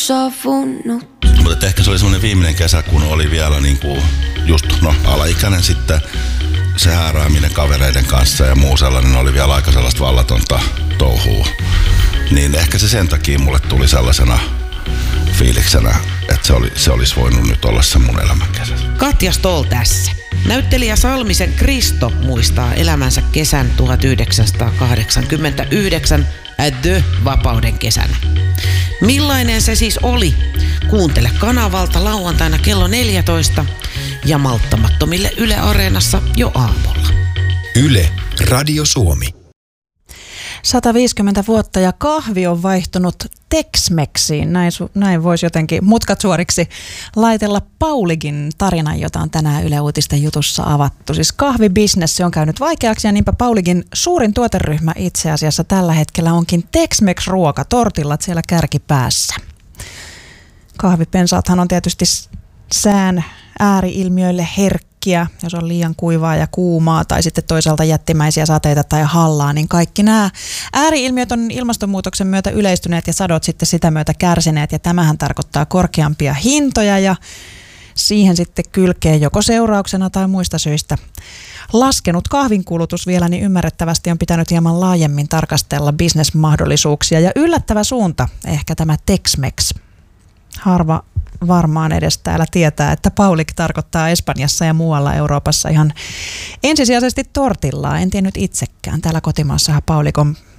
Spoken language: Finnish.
saavunut. Mutta ehkä se oli semmoinen viimeinen kesä, kun oli vielä niinku just alaikäinen sitten. Se häärääminen kavereiden kanssa ja muu sellainen oli vielä aika sellaista vallatonta touhua. Niin ehkä se sen takia mulle tuli sellaisena fiiliksenä, että se olisi voinut nyt olla se mun elämän kesä. Katja Stoll tässä. Näyttelijä Salmisen Kristo muistaa elämänsä kesän 1989 The-vapauden kesänä. Millainen se siis oli? Kuuntele kanavalta lauantaina kello 14 ja malttamattomille Yle Areenassa jo aamulla. Yle, Radio Suomi. 150 vuotta ja kahvi on vaihtunut Tex-Mexiin. Näin voisi jotenkin mutkat suoriksi laitella Pauligin tarinan, jota on tänään Yle Uutisten jutussa avattu. Siis kahvibisnes se on käynyt vaikeaksi ja niinpä Pauligin suurin tuoteryhmä itse asiassa tällä hetkellä onkin Tex-Mex-ruoka, tortillat siellä kärkipäässä. Kahvipensaathan on tietysti sään ääriilmiöille herkkiä, jos on liian kuivaa ja kuumaa tai sitten toisaalta jättimäisiä sateita tai hallaa, niin kaikki nämä ääriilmiöt on ilmastonmuutoksen myötä yleistyneet ja sadot sitten sitä myötä kärsineet ja tämähän tarkoittaa korkeampia hintoja ja siihen sitten kylkee joko seurauksena tai muista syistä laskenut kahvinkulutus vielä, niin ymmärrettävästi on pitänyt hieman laajemmin tarkastella bisnesmahdollisuuksia ja yllättävä suunta ehkä tämä Tex-Mex. Harva varmaan edes täällä tietää, että Paulig tarkoittaa Espanjassa ja muualla Euroopassa ihan ensisijaisesti tortillaa. En tiennyt itsekään. Täällä kotimaassahan Paulig on